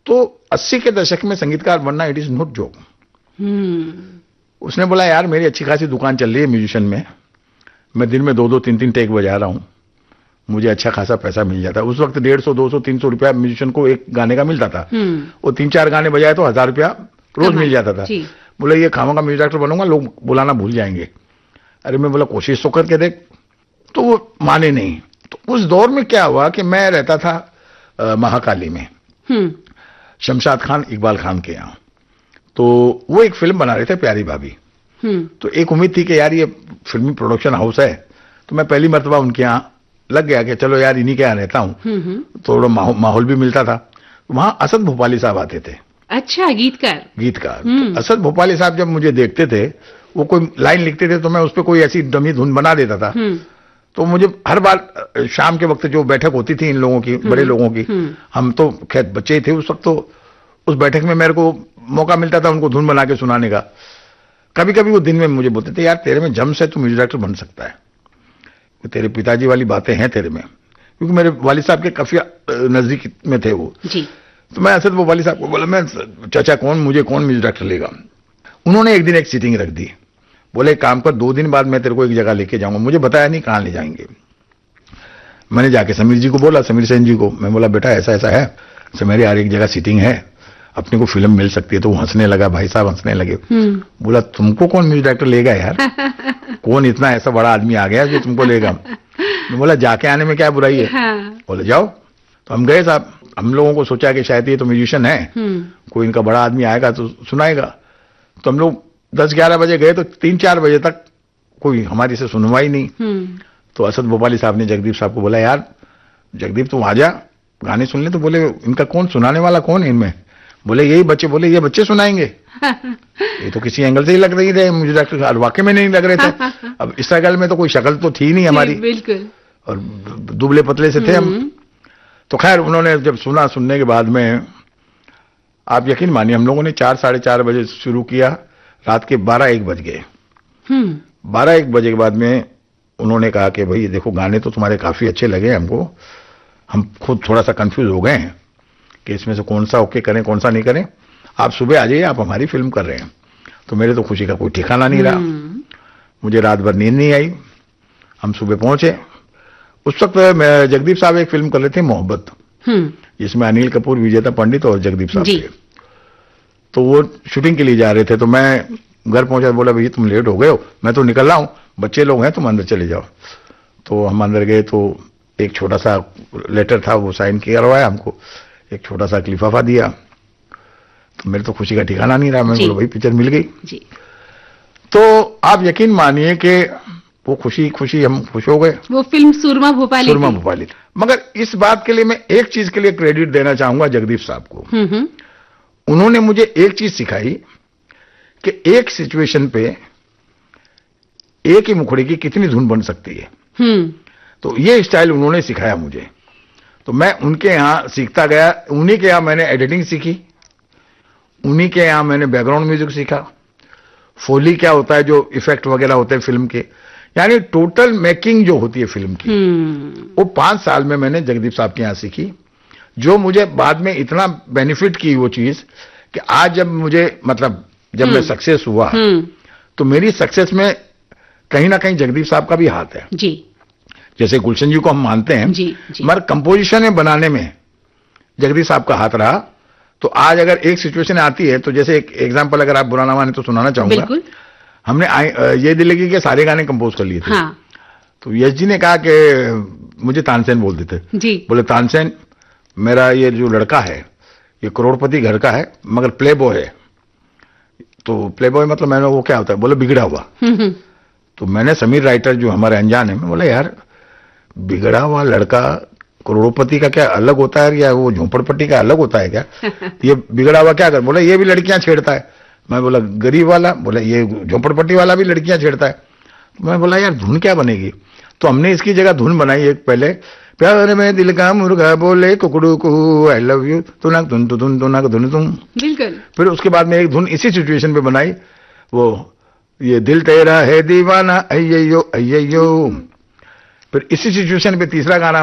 तो 80 के दशक में संगीतकार बनना इट इज नॉट जोक। उसने बोला यार मेरी अच्छी खासी दुकान चल रही है म्यूजिशियन में, मैं दिन में 2-2, 3-3 टेक बजा रहा हूँ, मुझे अच्छा खासा पैसा मिल जाता है। उस वक्त 150, 200, 300 रुपया म्यूजिशियन को एक गाने का मिलता था। वो 3-4 गाने बजाए तो 1000 रुपया रोज मिल जाता था। बोले ये खामा का म्यूजिक डायरेक्टर बनूंगा, लोग बुलाना भूल जाएंगे। अरे मैं बोला कोशिश तो करके देख, तो वो माने नहीं। तो उस दौर में क्या हुआ कि मैं रहता था महाकाली में, शमशाद खान इकबाल खान के यहाँ। तो वो एक फिल्म बना रहे थे प्यारी भाभी। तो एक उम्मीद थी कि यार ये फिल्मी प्रोडक्शन हाउस है, तो मैं पहली मर्तबा उनके यहाँ लग गया कि चलो यार इन्हीं के यहाँ रहता हूँ, थोड़ा माहौल भी मिलता था। वहां असद भोपाली साहब आते थे। अच्छा, गीतकार। तो असद भोपाली साहब जब मुझे देखते थे, वो कोई लाइन लिखते थे तो मैं उस पर कोई ऐसी डमी धुन बना देता था। तो मुझे हर बार शाम के वक्त जो बैठक होती थी इन लोगों की, बड़े लोगों की, हम तो खैर बच्चे ही थे उस वक्त, तो उस बैठक में मेरे को मौका मिलता था उनको धुन बना के सुनाने का। कभी कभी वो दिन में मुझे बोलते थे यार तेरे में जम से तू म्यूजिक डायरेक्टर बन सकता है, तेरे पिताजी वाली बातें हैं तेरे में, क्योंकि मेरे वालिद साहब के काफी नजदीक में थे वो जी। तो मैं असद वो वालिद साहब को बोला, मैं चाचा मुझे कौन म्यूजिक डायरेक्टर लेगा। उन्होंने एक दिन एक सीटिंग रख दी, बोले काम कर 2 दिन बाद मैं तेरे को एक जगह लेके जाऊंगा। मुझे बताया नहीं कहां ले जाएंगे। मैंने जाके समीर जी को बोला, समीर सेन जी को, मैं बोला बेटा ऐसा ऐसा है, समीर यार एक जगह सीटिंग है, अपने को फिल्म मिल सकती है। तो वो हंसने लगा, भाई साहब हंसने लगे। बोला तुमको कौन म्यूजिक डायरेक्टर लेगा यार, कौन इतना ऐसा बड़ा आदमी आ गया जो तुमको लेगा। मैं बोला जाके आने में क्या बुराई है। बोले जाओ। तो हम गए साहब, हम लोगों को सोचा कि शायद ये तो म्यूजिशियन है, कोई इनका बड़ा आदमी आएगा तो सुनाएगा। तो हम लोग 10-11 बजे गए, तो 3-4 बजे तक कोई हमारी से सुनवाई नहीं। तो असद भोपाली साहब ने जगदीप साहब को बोला यार जगदीप तुम आ जा, गाने सुन ले। तो बोले इनका कौन सुनाने वाला कौन है इनमें। बोले यही बच्चे। बोले ये बच्चे सुनाएंगे, ये तो किसी एंगल से ही लग रही थे मुझे डॉक्टर, वाकई में नहीं लग रहे थे। अब इस तरह में तो कोई शक्ल तो थी नहीं हमारी, बिल्कुल, और दुबले पतले से थे हम। तो खैर उन्होंने जब सुनने के बाद में आप यकीन मानिए हम लोगों ने 4-4:30 बजे शुरू किया, रात के 12-1 बज गए। 12-1 बजे के बाद में उन्होंने कहा कि भाई देखो गाने तो तुम्हारे काफी अच्छे लगे हमको, हम खुद थोड़ा सा कंफ्यूज हो गए हैं कि इसमें से कौन सा ओके करें कौन सा नहीं करें, आप सुबह आ जाइए, आप हमारी फिल्म कर रहे हैं। तो मेरे तो खुशी का कोई ठिकाना नहीं रहा, मुझे रात भर नींद नहीं आई। हम सुबह पहुंचे, उस वक्त जगदीप साहब एक फिल्म कर रहे थे मोहब्बत, जिसमें अनिल कपूर, विजेता पंडित और जगदीप साहब थे। तो वो शूटिंग के लिए जा रहे थे। तो मैं घर पहुंचा, बोला भैया तुम लेट हो गए हो, मैं तो निकल रहा हूं, बच्चे लोग हैं तुम अंदर चले जाओ। तो हम अंदर गए तो एक छोटा सा लेटर था, वो साइन करवाया हमको, एक छोटा सा लिफाफा दिया। तो मेरे तो खुशी का ठिकाना नहीं रहा, मैं बोला भाई पिक्चर मिल गई जी। तो आप यकीन मानिए कि वो खुशी हम खुश हो गए। वो फिल्म सुरमा भोपाली। मगर इस बात के लिए मैं एक चीज के लिए क्रेडिट देना चाहूंगा जगदीप साहब को। उन्होंने मुझे एक चीज सिखाई कि एक सिचुएशन पे एक ही मुखड़े की कितनी धुन बन सकती है। तो ये स्टाइल उन्होंने सिखाया मुझे, तो मैं उनके यहाँ सीखता गया। उन्हीं के यहाँ मैंने एडिटिंग सीखी, उन्हीं के यहाँ मैंने बैकग्राउंड म्यूजिक सीखा, फोली क्या होता है, जो इफेक्ट वगैरह होते हैं फिल्म के, यानी टोटल मेकिंग जो होती है फिल्म की, वो 5 साल में मैंने जगदीप साहब के यहाँ सीखी, जो मुझे बाद में इतना बेनिफिट की वो चीज कि आज जब मुझे जब मैं सक्सेस हुआ तो मेरी सक्सेस में कहीं ना कहीं जगदीप साहब का भी हाथ है जी। जैसे गुलशन जी को हम मानते हैं, मगर कंपोजिशन बनाने में जगदीप साहब का हाथ रहा। तो आज अगर एक सिचुएशन आती है, तो जैसे एक एग्जांपल अगर आप बुरा ना माने तो सुनाना चाहूंगा। हमने ये दिल लगी के सारे गाने कंपोज कर लिए थे। हाँ। तो यश जी ने कहा कि मुझे तानसेन बोल देते जी। बोले तानसेन मेरा ये जो लड़का है ये करोड़पति घर का है मगर प्ले बॉय है। तो प्ले बॉय मतलब मैंने वो क्या होता है, बोले बिगड़ा हुआ। तो मैंने समीर राइटर जो हमारे अनजान है, मैं बोला यार बिगड़ा हुआ लड़का करोड़पति का क्या अलग होता है, या वो झोपड़पट्टी का अलग होता है क्या? ये बिगड़ा हुआ क्या कर, बोला ये भी लड़कियां छेड़ता है। मैं बोला गरीब वाला, बोला ये झोपड़पट्टी वाला भी लड़कियां छेड़ता है। तो मैं बोला यार धुन क्या बनेगी? तो हमने इसकी जगह धुन बनाई एक पहले, प्यार में दिल का मुर्गा बोले कुकड़ू को आई लव यू तुनक धुन धुन तुम। बिल्कुल। फिर उसके बाद में एक धुन इसी सिचुएशन पे बनाई, वो ये दिल तेरा है दीवाना अय्यो अय्यो। फिर इसी सिचुएशन पे तीसरा गाना